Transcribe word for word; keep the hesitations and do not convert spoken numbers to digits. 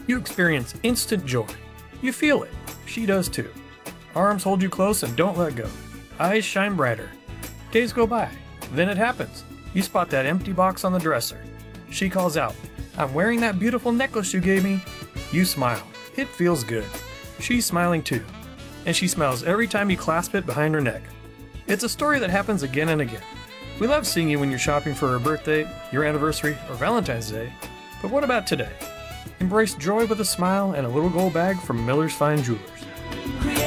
You experience instant joy. You feel it. She does too. Arms hold you close and don't let go. Eyes shine brighter. Days go by. Then it happens. You spot that empty box on the dresser. She calls out, "I'm wearing that beautiful necklace you gave me." You smile. It feels good. She's smiling too. And she smiles every time you clasp it behind her neck. It's a story that happens again and again. We love seeing you when you're shopping for her birthday, your anniversary, or Valentine's Day. But what about today? Embrace joy with a smile and a little gold bag from Miller's Fine Jewelry.